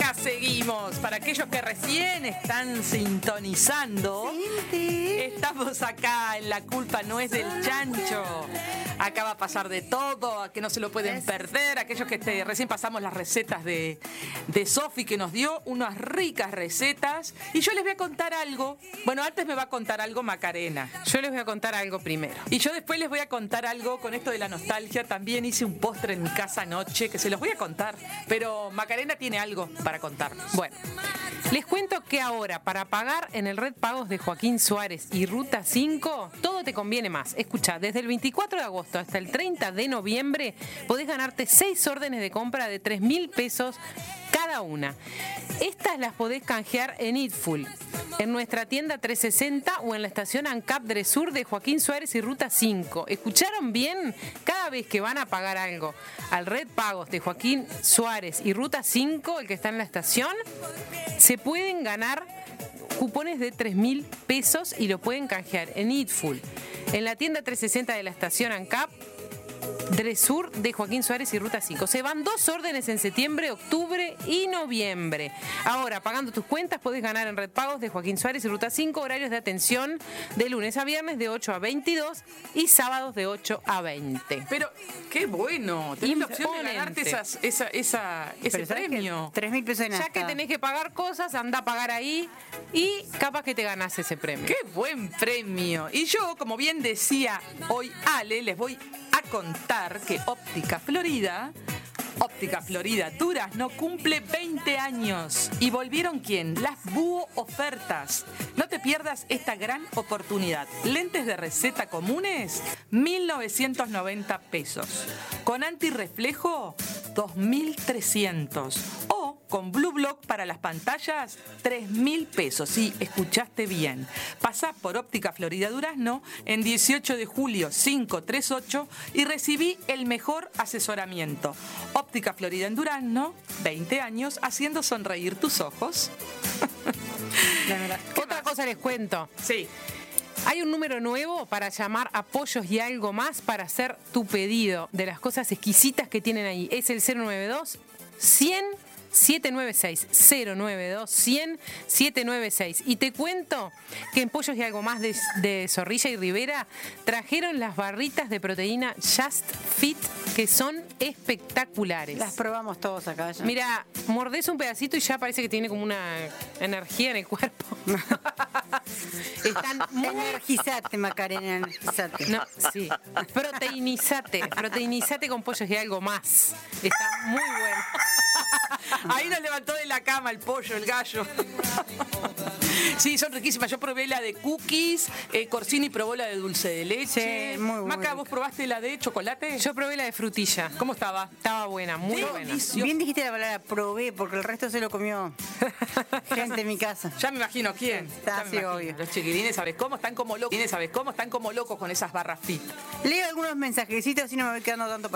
Acá seguimos. Para aquellos que recién están sintonizando, estamos acá en La Culpa No Es Del Chancho. Acá va a pasar de todo, a que no se lo pueden perder. Aquellos que recién pasamos las recetas de Sofi, que nos dio unas ricas recetas. Y yo les voy a contar algo. Bueno, antes me va a contar algo Macarena. Yo les voy a contar algo primero. Y yo después les voy a contar algo con esto de la nostalgia. También hice un postre en mi casa anoche que se los voy a contar. Pero Macarena tiene algo para contarnos. Bueno, les cuento que ahora para pagar en el Red Pagos de Joaquín Suárez y Ruta 5, todo te conviene más. Escucha, desde el 24 de agosto hasta el 30 de noviembre podés ganarte 6 órdenes de compra de 3.000 pesos cada una. Estas las podés canjear en Eatful, en nuestra tienda 360 o en la estación ANCAP Dresur de Joaquín Suárez y Ruta 5. ¿Escucharon bien? Cada vez que van a pagar algo al Red Pagos de Joaquín Suárez y Ruta 5, el que está en la estación, se pueden ganar cupones de 3.000 pesos y lo pueden canjear en Eatful, en la tienda 360 de la estación ANCAP Dresur de Joaquín Suárez y Ruta 5. Se van 2 órdenes en septiembre, octubre y noviembre. Ahora, pagando tus cuentas, podés ganar en Red Pagos de Joaquín Suárez y Ruta 5, horarios de atención de lunes a viernes de 8 a 22 y sábados de 8 a 20. Pero, qué bueno. Tenés la opción de ganarte ese premio. 3.000 pesos en Ya que tenés que pagar cosas, anda a pagar ahí y capaz que te ganás ese premio. ¡Qué buen premio! Y yo, como bien decía hoy Ale, les voy a contar que Óptica Florida Durazno cumple 20 años. ¿Y volvieron quién? Las búho ofertas. No te pierdas esta gran oportunidad. Lentes de receta comunes, 1.990 pesos. Con antirreflejo, 2.300. O con Blue Block para las pantallas, 3.000 pesos. Sí, escuchaste bien. Pasá por Óptica Florida Durazno en 18 de julio 538 y recibí el mejor asesoramiento. Óptica Florida en Durazno, 20 años haciendo sonreír tus ojos. Otra cosa les cuento. Sí. Hay un número nuevo para llamar a Pollos y Algo Más para hacer tu pedido de las cosas exquisitas que tienen ahí. Es el 092 100 796 092 100 796. Y te cuento que en Pollos y Algo Más de Zorrilla y Rivera trajeron las barritas de proteína Just Fit, que son espectaculares. Las probamos todos acá ya. Mira, mordés un pedacito y ya parece que tiene como una energía en el cuerpo. Están muy... Energizate, Macarena, energizate. No, sí. Proteinizate con Pollos y Algo Más. Está muy bueno. Ahí nos levantó de la cama el pollo, el gallo. Sí, son riquísimas. Yo probé la de cookies, Corsini probó la de dulce de leche. Sí, muy Maca, buena. ¿vos probaste la de chocolate? Yo probé la de frutilla. ¿Cómo estaba? Estaba buena, muy buena. Delicioso. Bien dijiste la palabra probé, porque el resto se lo comió gente en mi casa. Ya me imagino quién. Está Ya me así, imagino. obvio. Los chiquilines, ¿sabes cómo? Están como locos. ¿Sabes cómo? Están como locos con esas barras fit. Leo algunos mensajecitos, así no me voy quedando tanto